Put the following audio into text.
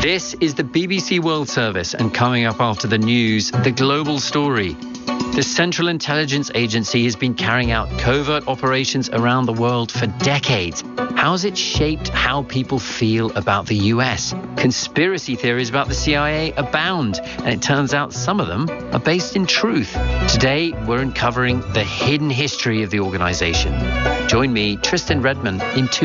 This is the BBC World Service, and coming up after the news, the global story. The Central Intelligence Agency has been carrying out covert operations around the world for decades. How's it shaped how people feel about the US? Conspiracy theories about the CIA abound, and it turns out some of them are based in truth. Today, we're uncovering the hidden history of the organization. Join me, Tristan Redman, in 2